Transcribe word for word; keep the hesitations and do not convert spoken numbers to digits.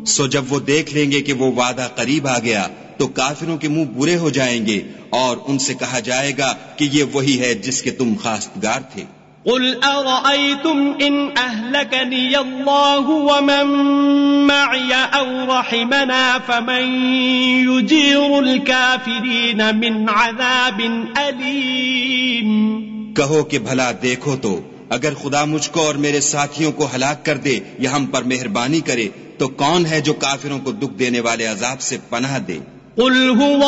सो जब वो देख लेंगे कि वो वादा करीब आ गया तो काफिरों के मुंह बुरे हो जाएंगे और उनसे कहा जाएगा कि ये वही है जिसके तुम खास्तगार थे। क़ुल अरअयतुम इन अहलकनी अल्लाहु व मन मअय औ रहिमना फमन युजीरुल काफिरीन मिन अज़ाबिन अलीम। कहो कि भला देखो तो अगर खुदा मुझको और मेरे साथियों को हलाक कर दे या हम पर मेहरबानी करे तो कौन है जो काफिरों को दुख देने वाले अजाब से पनाह दे।